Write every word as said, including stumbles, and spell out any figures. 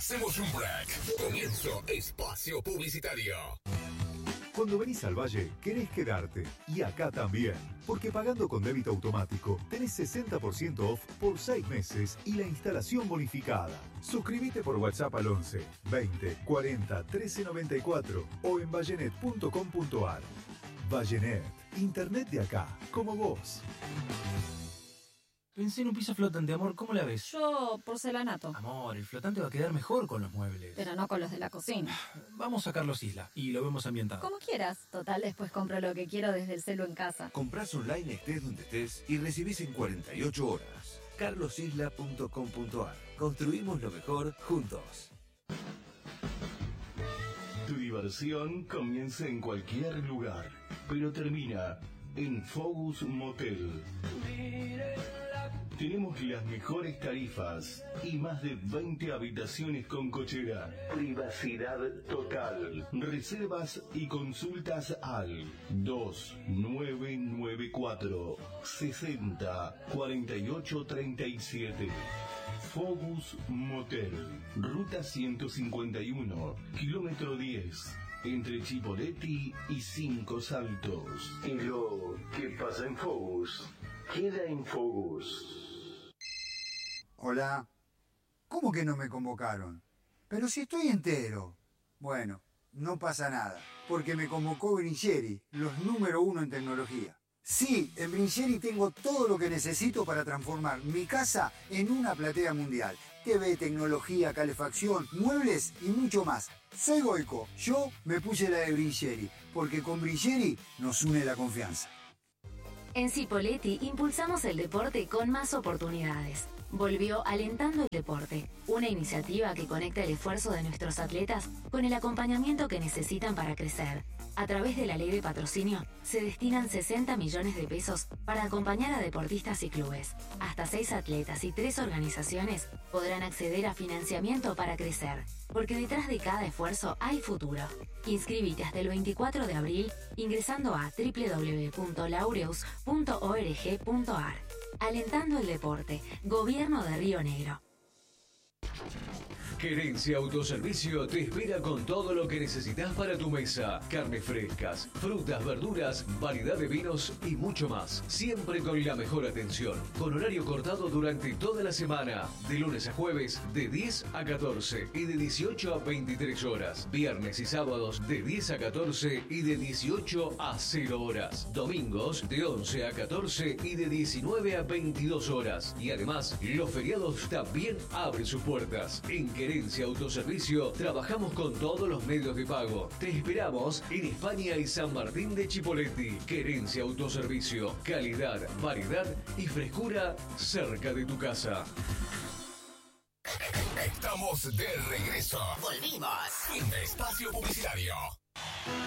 Hacemos un break. Comienzo espacio publicitario. Cuando venís al Valle, querés quedarte. Y acá también. Porque pagando con débito automático, tenés sesenta por ciento off por seis meses y la instalación bonificada. Suscríbete por WhatsApp al once, veinte, cuarenta, trece noventa y cuatro o en vallenet punto com punto ar. Vallenet, internet de acá, como vos. Pensé en un piso flotante, amor, ¿cómo la ves? Yo, porcelanato. Amor, el flotante va a quedar mejor con los muebles. Pero no con los de la cocina. Vamos a Carlos Isla y lo vemos ambientado. Como quieras. Total, después compro lo que quiero desde el celu en casa. Comprás online, estés donde estés y recibís en cuarenta y ocho horas. carlos isla punto com punto ar. Construimos lo mejor juntos. Tu diversión comienza en cualquier lugar, pero termina en Focus Motel. Tenemos las mejores tarifas y más de veinte habitaciones con cochera. Privacidad total. Reservas y consultas al dos nueve nueve cuatro, sesenta, cuarenta y ocho, treinta y siete. Focus Motel, ruta ciento cincuenta y uno, kilómetro diez, entre Chipoleti y Cinco Saltos. Y lo que pasa en Focus, queda en Focus. Hola. ¿Cómo que no me convocaron? Pero si estoy entero. Bueno, no pasa nada, porque me convocó Brincheri, los número uno en tecnología. Sí, en Brincheri tengo todo lo que necesito para transformar mi casa en una platea mundial. T V, tecnología, calefacción, muebles y mucho más. Soy Goico, yo me puse la de Brincheri, porque con Brincheri nos une la confianza. En Cipolletti impulsamos el deporte con más oportunidades. Volvió Alentando el Deporte, una iniciativa que conecta el esfuerzo de nuestros atletas con el acompañamiento que necesitan para crecer. A través de la ley de patrocinio, se destinan sesenta millones de pesos para acompañar a deportistas y clubes. Hasta seis atletas y tres organizaciones podrán acceder a financiamiento para crecer, porque detrás de cada esfuerzo hay futuro. Inscríbete hasta el veinticuatro de abril ingresando a doble u doble u doble u punto laureus punto org punto ar. Alentando el deporte, Gobierno de Río Negro. Querencia Autoservicio te espera con todo lo que necesitas para tu mesa. Carnes frescas, frutas, verduras, variedad de vinos y mucho más. Siempre con la mejor atención. Con horario cortado durante toda la semana. De lunes a jueves de diez a catorce y de dieciocho a veintitrés horas. Viernes y sábados de diez a catorce y de dieciocho a cero horas. Domingos de once a catorce y de diecinueve a veintidós horas. Y además, los feriados también abren sus puertas. En Querencia Autoservicio trabajamos con todos los medios de pago. Te esperamos en España y San Martín de Chipoleti. Querencia Autoservicio. Calidad, variedad y frescura cerca de tu casa. Estamos de regreso. Volvimos. Fin de espacio publicitario.